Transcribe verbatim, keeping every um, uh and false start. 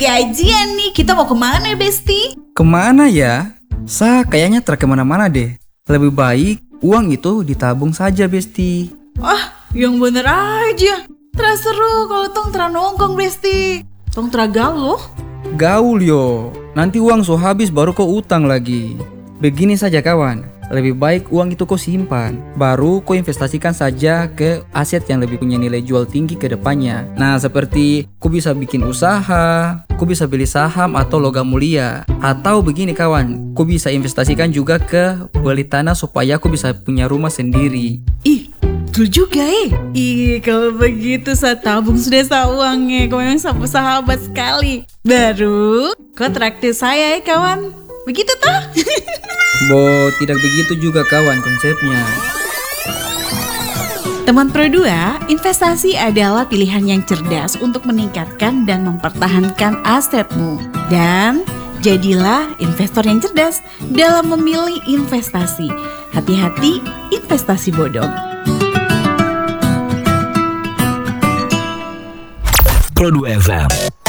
gajian nih, kita mau kemana Besti? Kemana ya? Sa, kayaknya ter kemana-mana deh. Lebih baik uang itu ditabung saja, Besti. Ah, yang bener aja. Terasa seru kalau tong tera nongkrong Besti. Tong tera gaul loh. Gaul yo, nanti uang so habis baru kau utang lagi. Begini saja kawan, lebih baik uang itu kau simpan, baru kau investasikan saja ke aset yang lebih punya nilai jual tinggi ke depannya. Nah, seperti kau bisa bikin usaha, kau bisa beli saham atau logam mulia. Atau begini kawan, kau bisa investasikan juga ke beli tanah supaya kau bisa punya rumah sendiri. Ih, betul juga eh. Ih, kalau begitu saya tabung sudah sa uangnya. Kau memang sahabat sahabat sekali. Baru kau traktir saya ya kawan. Begitu toh? Bo, tidak begitu juga kawan konsepnya. Teman Pro dua, investasi adalah pilihan yang cerdas untuk meningkatkan dan mempertahankan asetmu. Dan jadilah investor yang cerdas dalam memilih investasi. Hati-hati investasi bodong. Pro dua F M